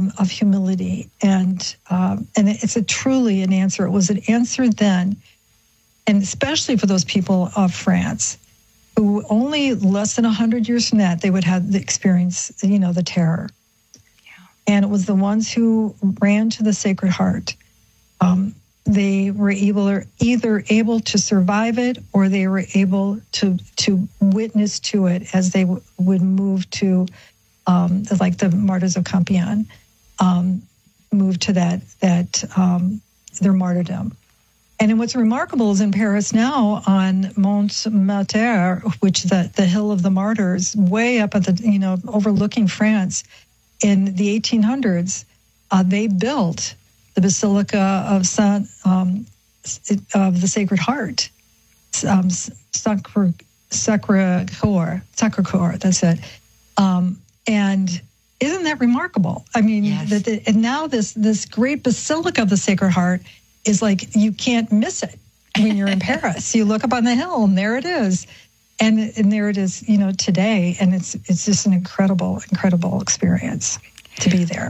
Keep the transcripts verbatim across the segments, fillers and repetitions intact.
um, of humility. And um, and it's a truly an answer. It was an answer then, and especially for those people of France, who only less than one hundred years from that, they would have the experience, you know, the terror. Yeah. And it was the ones who ran to the Sacred Heart. Um, they were able, either able to survive it, or they were able to to witness to it as they w- would move to, um, like the Martyrs of Compiègne, um, move to that that um, their martyrdom. And what's remarkable is in Paris now on Montmartre, which the the hill of the martyrs, way up at the you know overlooking France, in the eighteen hundreds, uh, they built the Basilica of Saint um, of the Sacred Heart, um, Sacre Sacre Coeur, Sacre Coeur. That's it. Um, and isn't that remarkable? I mean, yes. that the, and now this this great Basilica of the Sacred Heart is like, you can't miss it when you're in Paris. You look up on the hill, and there it is, and and there it is, you know, today. And it's it's just an incredible, incredible experience to be there.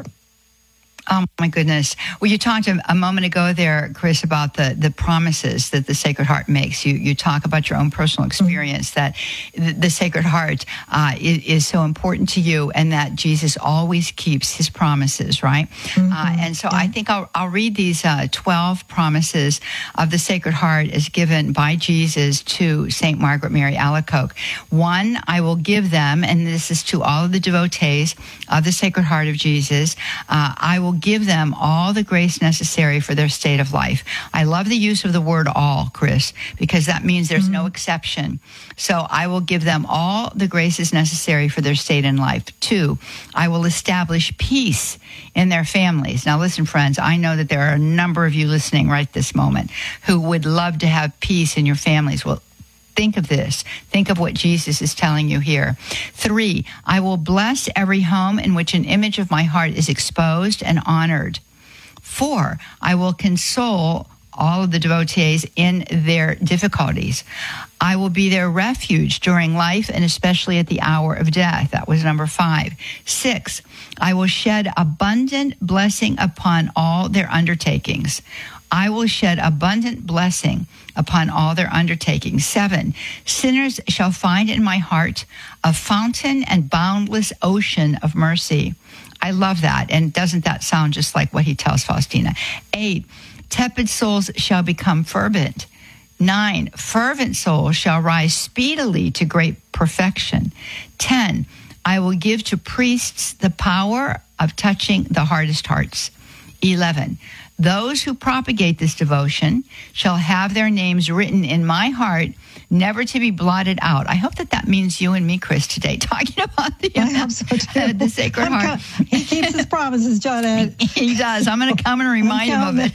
Oh, my goodness. Well, you talked a, a moment ago there, Chris, about the, the promises that the Sacred Heart makes. You you talk about your own personal experience, mm-hmm. that the, the Sacred Heart uh, is, is so important to you, and that Jesus always keeps his promises, right? Mm-hmm. Uh, and so yeah. I think I'll, I'll read these uh, twelve promises of the Sacred Heart as given by Jesus to Saint Margaret Mary Alacoque. One, I will give them, and this is to all of the devotees of the Sacred Heart of Jesus, uh, I will give them all the grace necessary for their state of life. I love the use of the word all, Chris, because that means there's mm-hmm. no exception. So I will give them all the graces necessary for their state in life. Two, I will establish peace in their families. Now listen, friends, I know that there are a number of you listening right this moment who would love to have peace in your families. Well, think of this. Think of what Jesus is telling you here. Three, I will bless every home in which an image of my heart is exposed and honored. Four, I will console all of the devotees in their difficulties. I will be their refuge during life and especially at the hour of death. That was number five. Six, I will shed abundant blessing upon all their undertakings. I will shed abundant blessing upon all their undertakings. Seven, sinners shall find in my heart a fountain and boundless ocean of mercy. I love that. And doesn't that sound just like what he tells Faustina? Eight, tepid souls shall become fervent. Nine, fervent souls shall rise speedily to great perfection. Ten, I will give to priests the power of touching the hardest hearts. Eleven, those who propagate this devotion shall have their names written in my heart, never to be blotted out. I hope that that means you and me, Chris, today, talking about the, I hope so too. the Sacred I'm Heart. Co- he keeps his promises, John Ed. He does. I'm going to come and remind him of it.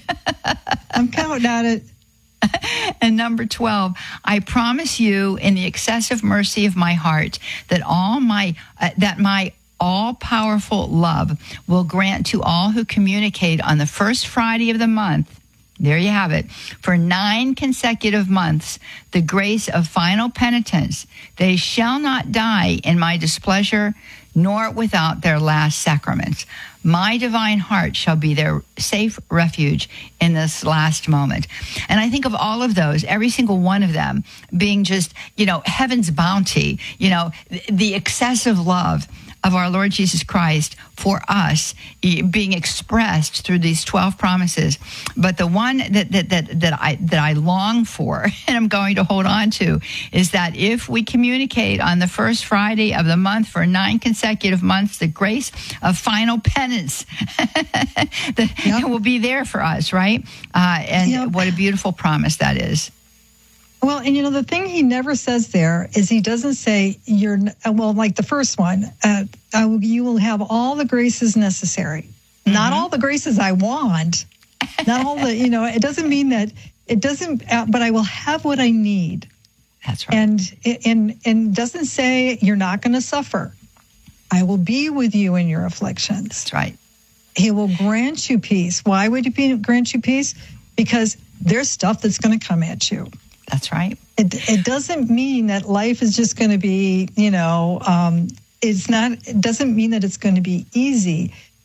I'm counting on it. And number twelve, I promise you in the excessive mercy of my heart that all my uh, that my all-powerful love will grant to all who communicate on the first Friday of the month, there you have it, for nine consecutive months, the grace of final penitence. They shall not die in my displeasure, nor without their last sacraments. My divine heart shall be their safe refuge in this last moment. And I think of all of those, every single one of them being just, you know, heaven's bounty, you know, the excessive love of our Lord Jesus Christ for us being expressed through these twelve promises. But the one that, that, that, that I, that I long for and I'm going to hold on to is that if we communicate on the first Friday of the month for nine consecutive months, the grace of final penance that yep. will be there for us, right? Uh, and yep. what a beautiful promise that is. Well, and you know, the thing he never says there is he doesn't say you're, well, like the first one, uh, I will, you will have all the graces necessary. Mm-hmm. Not all the graces I want. Not all the, you know, it doesn't mean that, it doesn't, uh, but I will have what I need. That's right. And, and, and doesn't say you're not going to suffer. I will be with you in your afflictions. That's right. He will grant you peace. Why would he be, grant you peace? Because there's stuff that's going to come at you. That's right. It, it doesn't mean that life is just going to be, you know, um, it's not, it doesn't mean that it's going to be easy.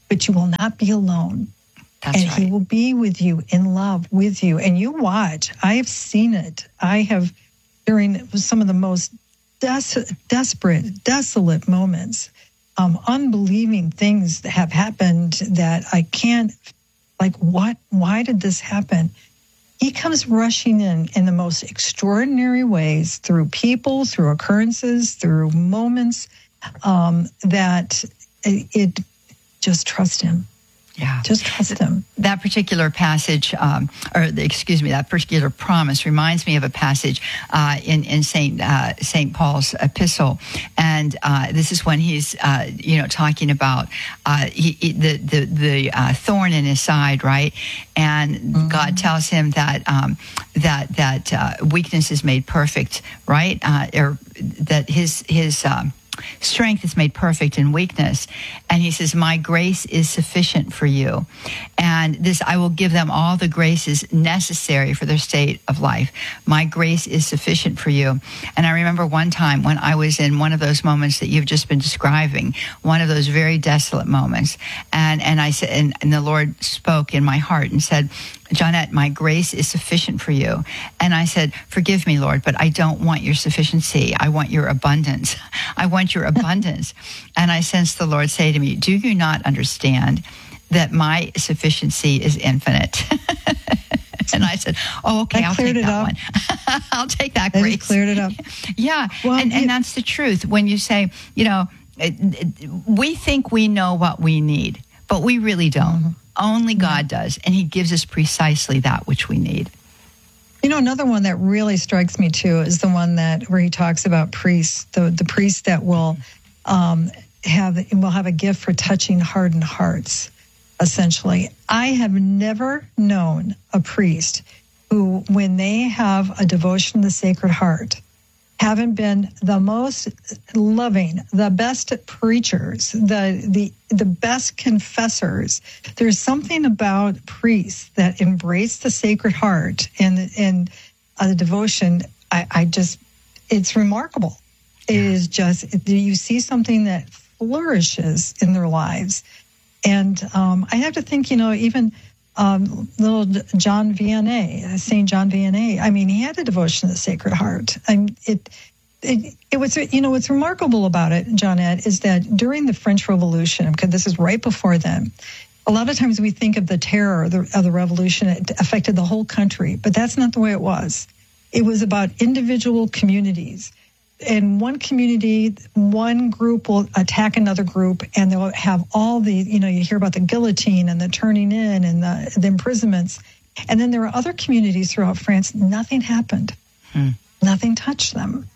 but you will not be alone. That's and right. he will be with you, in love with you. And you watch. I have seen it. I have, during some of the most des- desperate, desolate moments, um, unbelieving things that have happened that I can't, like, what? Why did this happen? He comes rushing in in the most extraordinary ways, through people, through occurrences, through moments, um, that it, it just trust him. Yeah. Just trust him. That particular passage, um, or excuse me, that particular promise reminds me of a passage uh, in in Saint uh, Saint Paul's epistle, and uh, this is when he's uh, you know talking about uh, he, he, the the the uh, thorn in his side, right? And mm-hmm. God tells him that um, that that uh, weakness is made perfect, right? Uh, or that his his um, strength is made perfect in weakness. And he says, my grace is sufficient for you. And this, I will give them all the graces necessary for their state of life. My grace is sufficient for you. And I remember one time when I was in one of those moments that you've just been describing, one of those very desolate moments. And, and I said, and, and the Lord spoke in my heart and said, Johnette, my grace is sufficient for you. And I said, forgive me, Lord, but I don't want your sufficiency. I want your abundance. I want your abundance. And I sensed the Lord say to me, do you not understand that my sufficiency is infinite? And I said, oh, okay, I'll take that one. I'll take that grace. That cleared it up. Yeah, well, and, you- and that's the truth. When you say, you know, it, it, we think we know what we need, but we really don't. Mm-hmm. Only God does, and he gives us precisely that which we need. You know, another one that really strikes me, too, is the one that where he talks about priests, the, the priests that will um, have will have a gift for touching hardened hearts, essentially. I have never known a priest who, when they have a devotion to the Sacred Heart, haven't been the most loving, the best preachers, the the the best confessors. There's something about priests that embrace the Sacred Heart and and uh, the devotion. I, I just, it's remarkable. It is just, you see something that flourishes in their lives. And um, I have to think, you know, even Um, little John Vianney, Saint John Vianney. I mean, he had a devotion to the Sacred Heart. And it, it, it was, you know, what's remarkable about it, Johnette, is that during the French Revolution, because this is right before then, a lot of times we think of the terror of the, of the revolution, it affected the whole country, but that's not the way it was. It was about individual communities. In one community, one group will attack another group, and they'll have all the, you know, you hear about the guillotine and the turning in and the, the imprisonments. And then there are other communities throughout France, nothing happened. Hmm. Nothing touched them.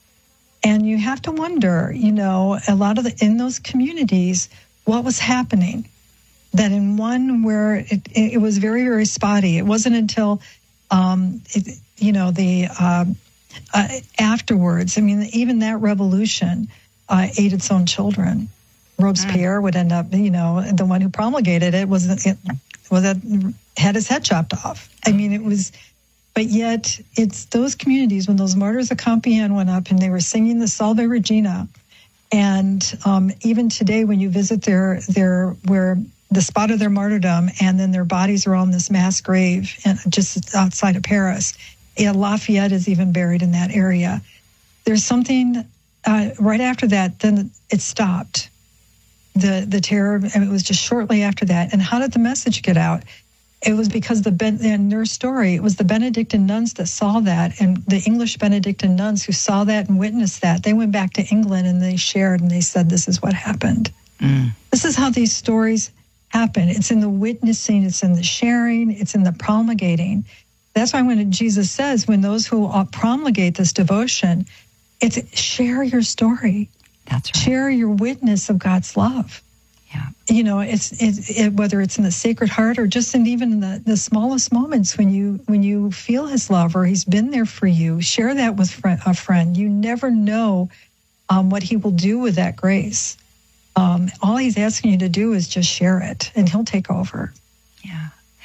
And you have to wonder, you know, a lot of the, in those communities, what was happening? That in one where it, it was very, very spotty. It wasn't until, um, it, you know, the... Uh, Uh, afterwards, I mean, even that revolution uh, ate its own children. Robespierre mm. would end up, you know, the one who promulgated it was it, was that had his head chopped off. I mean, it was, but yet it's those communities when those martyrs of Compiègne went up and they were singing the Salve Regina, and um, even today when you visit their their where the spot of their martyrdom, and then their bodies are on this mass grave and just outside of Paris. Yeah, Lafayette is even buried in that area. There's something uh, right after that, then it stopped. The the terror, and it was just shortly after that. And how did the message get out? It was because the ben, in their story, it was the Benedictine nuns that saw that, and the English Benedictine nuns who saw that and witnessed that. They went back to England and they shared and they said, this is what happened. Mm. This is how these stories happen. It's in the witnessing, it's in the sharing, it's in the promulgating. That's why when Jesus says, when those who promulgate this devotion, it's share your story. That's right. Share your witness of God's love. Yeah. You know, it's, it's it, whether it's in the Sacred Heart or just in even in the, the smallest moments when you when you feel his love or he's been there for you, share that with a friend. You never know um, what he will do with that grace. Um, all he's asking you to do is just share it, and he'll take over. Yeah.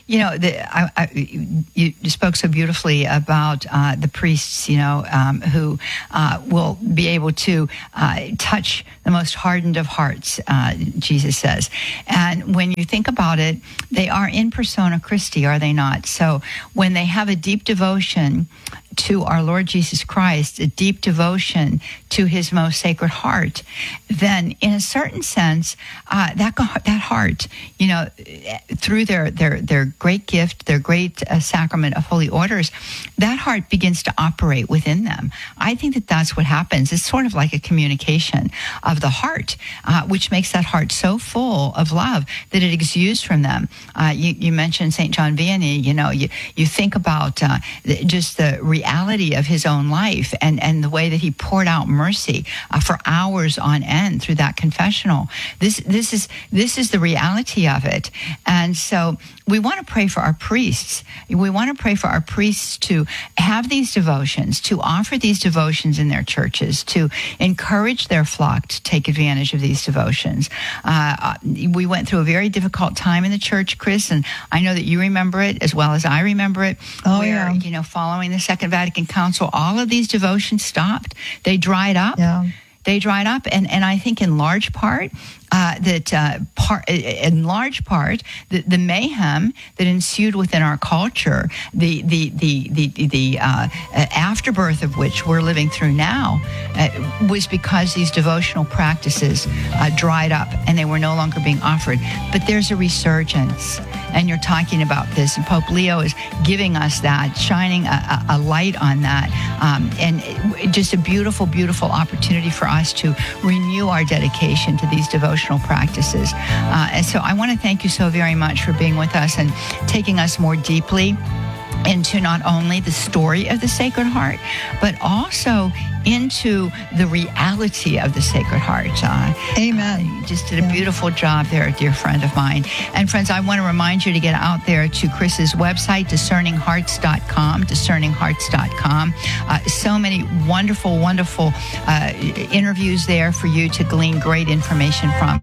you know, the, I, I, you spoke so beautifully about uh, the priests, you know, um, who uh, will be able to uh, touch the most hardened of hearts, uh, Jesus says. And when you think about it, they are in persona Christi, are they not? So when they have a deep devotion to our Lord Jesus Christ, a deep devotion to his most sacred heart, then in a certain sense, uh, that that heart, you know, through their their their great gift, their great uh, sacrament of holy orders, that heart begins to operate within them. I think that that's what happens. It's sort of like a communication of the heart, uh, which makes that heart so full of love that it exudes from them. Uh, you, you mentioned Saint John Vianney. You know, you you think about uh, just the reality of his own life and and the way that he poured out mercy uh, for hours on end through that confessional. This this is this is the reality of it. And so we want to pray for our priests. We want to pray for our priests to have these devotions, to offer these devotions in their churches, to encourage their flock to take advantage of these devotions. Uh, we went through a very difficult time in the church, Chris, and I know that you remember it as well as I remember it, oh, where, yeah. you know, following the Second Vatican Council, all of these devotions stopped. They dried up. Yeah. They dried up, and, and I think in large part, uh, that uh, part, in large part, the, the mayhem that ensued within our culture, the the the the, the uh, afterbirth of which we're living through now, uh, was because these devotional practices uh, dried up and they were no longer being offered. But there's a resurgence. And you're talking about this, and Pope Leo is giving us that, shining a, a light on that, um, and just a beautiful, beautiful opportunity for us to renew our dedication to these devotional practices. Uh, and so I want to thank you so very much for being with us and taking us more deeply into not only the story of the Sacred Heart, but also into the reality of the Sacred Heart. Uh, Amen. Uh, you just did a beautiful job there, dear friend of mine. And friends, I want to remind you to get out there to Chris's website, discerning hearts dot com, discerning hearts dot com. Uh, so many wonderful, wonderful uh, interviews there for you to glean great information from.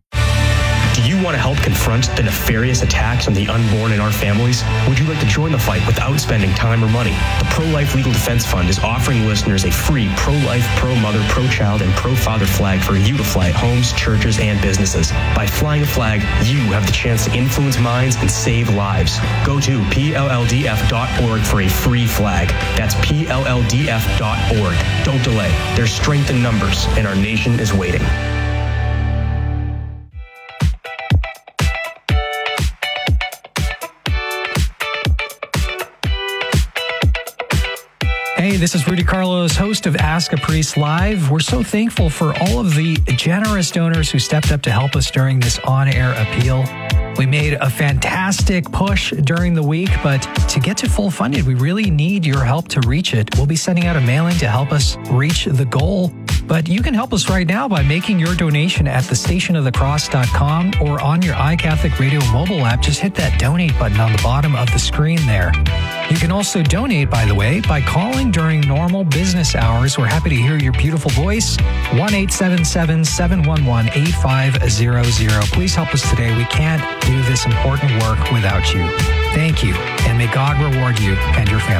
Do you want to help confront the nefarious attacks on the unborn in our families? Would you like to join the fight without spending time or money? The Pro-Life Legal Defense Fund is offering listeners a free pro-life, pro-mother, pro-child, and pro-father flag for you to fly at homes, churches, and businesses. By flying a flag, you have the chance to influence minds and save lives. Go to P L L D F dot org for a free flag. That's P L L D F dot org. Don't delay. There's strength in numbers, and our nation is waiting. Hey, this is Rudy Carlos, host of Ask a Priest Live. We're so thankful for all of the generous donors who stepped up to help us during this on-air appeal. We made a fantastic push during the week, but to get to full funded, we really need your help to reach it. We'll be sending out a mailing to help us reach the goal. But you can help us right now by making your donation at the station of the cross dot com or on your iCatholic Radio mobile app. Just hit that donate button on the bottom of the screen there. You can also donate, by the way, by calling during normal business hours. We're happy to hear your beautiful voice. one eight seven seven, seven one one, eight five zero zero. Please help us today. We can't do this important work without you. Thank you, and may God reward you and your family.